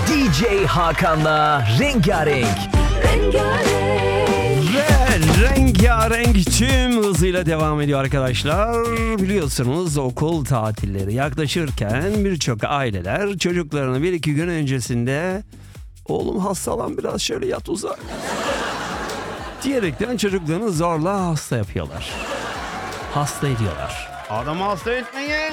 DJ Hakan'la Rengarenk. Ve rengarenk tüm hızıyla devam ediyor arkadaşlar. Biliyorsunuz okul tatilleri yaklaşırken birçok aileler çocuklarını 1-2 gün öncesinde "Oğlum hastalan, biraz şöyle yat uzak" diyerekten çocuklarını zorla hasta yapıyorlar. Hasta ediyorlar. Adamı hasta etmeyin.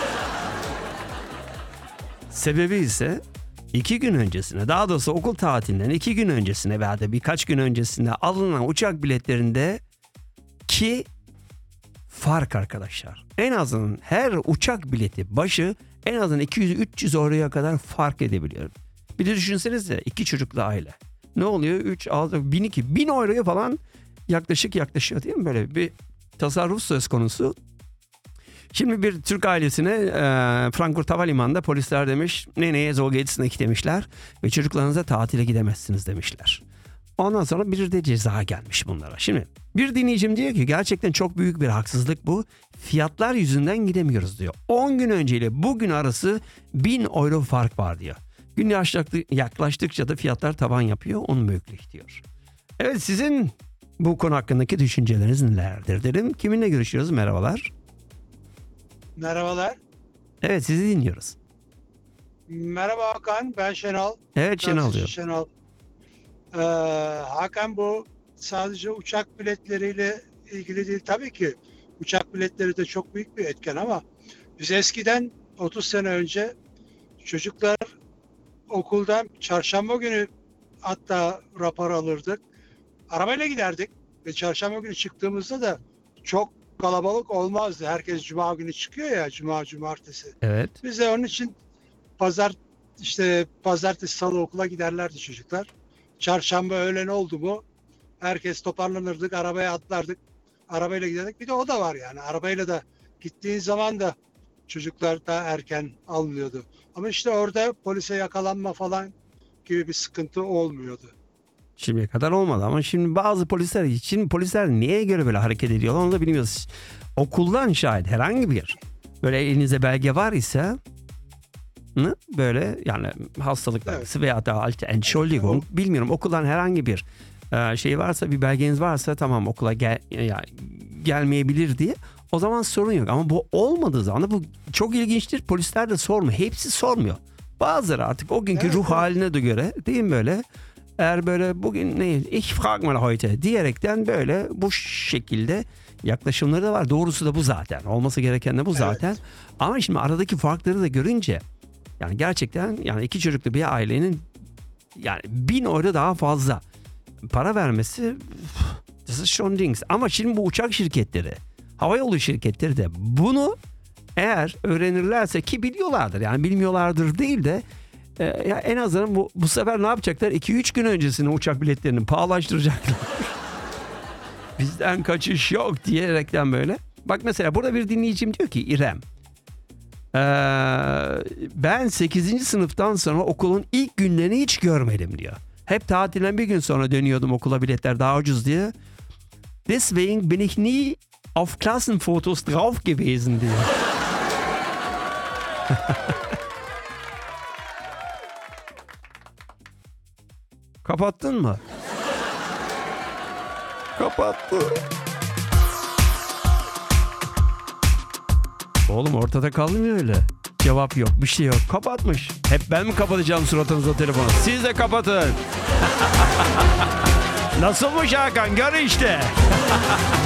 Sebebi ise 2 gün öncesine, daha doğrusu okul tatilinden 2 gün öncesine veya da birkaç gün öncesinde alınan uçak biletlerinde ki fark arkadaşlar. En azından her uçak bileti başı en azından 200-300 euroya kadar fark edebiliyor. Bir de düşünsenize 2 çocuklu aile. Ne oluyor? 3, 6, 1000 euroya falan yaklaşıyor değil mi? Böyle bir tasarruf söz konusu. Şimdi bir Türk ailesine Frankfurt Havalimanı'nda polisler demiş, "Neneye so geht's nicht" demişler ve çocuklarınıza tatile gidemezsiniz demişler. Ondan sonra bir de ceza gelmiş bunlara. Şimdi bir dinleyicim diyor ki gerçekten çok büyük bir haksızlık bu. Fiyatlar yüzünden gidemiyoruz diyor. 10 gün önceyle bugün arası 1000 euro fark var diyor. Gün yaklaştıkça da fiyatlar tavan yapıyor. Onu möglich diyor. Evet, sizin bu konu hakkındaki düşünceleriniz nelerdir dedim. Kiminle görüşüyoruz? Merhabalar. Merhabalar. Evet, sizi dinliyoruz. Merhaba Hakan, ben Şenal. Evet, Şenal diyor. Şenal. Hakan, bu sadece uçak biletleriyle ilgili değil. Tabii ki uçak biletleri de çok büyük bir etken ama biz eskiden 30 sene önce çocuklar okuldan çarşamba günü hatta rapor alırdık. Arabayla giderdik ve çarşamba günü çıktığımızda da çok kalabalık olmazdı. Herkes cuma günü çıkıyor ya, cumartesi. Evet. Biz de onun için pazartesi, salı okula giderlerdi çocuklar. Çarşamba öğlen oldu mu herkes toparlanırdık, arabaya atlardık. Arabayla giderdik. Bir de o da var yani. Arabayla da gittiğin zaman da çocuklar daha erken alınıyordu. Ama işte orada polise yakalanma falan gibi bir sıkıntı olmuyordu. Şimdiye kadar olmadı ama şimdi bazı polisler için, polisler niye göre böyle hareket ediyorlar onu da bilmiyoruz. Okuldan şayet herhangi bir böyle elinizde belge var ise böyle yani hastalık belgesi veya da Entschuldigung, bilmiyorum, okuldan herhangi bir şey varsa, bir belgeniz varsa tamam, okula gelmeyebilir diye, o zaman sorun yok. Ama bu olmadığı zaman da bu çok ilginçtir. Polisler de sormuyor. Hepsi sormuyor. Bazıları artık o günkü ruh haline de göre, değil mi böyle? Eğer böyle bugün ich frag mal heute diyerekten böyle bu şekilde yaklaşımları da var. Doğrusu da bu zaten. Olması gereken de bu zaten. Evet. Ama şimdi aradaki farkları da görünce yani gerçekten yani 2 çocuklu bir ailenin yani 1000 euro daha fazla para vermesi, das ist schon Dings. Ama şimdi bu uçak şirketleri, havayolu şirketleri de bunu eğer öğrenirlerse, ki biliyorlardır yani bilmiyorlardır değil de ya en azından bu sefer ne yapacaklar? 2-3 gün öncesine uçak biletlerini pahalaştıracaklar. Bizden kaçış yok diyerekten böyle. Bak mesela burada bir dinleyicim diyor ki, İrem. Ben 8. sınıftan sonra okulun ilk günlerini hiç görmedim diyor. Hep tatilden bir gün sonra dönüyordum okula, biletler daha ucuz diye. Deswegen bin ich nie auf Klassenfotos drauf gewesen diyor. Kapattın mı? Kapattı. Oğlum ortada kalmıyor öyle. Cevap yok, bir şey yok. Kapatmış. Hep ben mi kapatacağım suratınıza telefonu? Siz de kapatın. Nasılmış Hakan? Gör işte.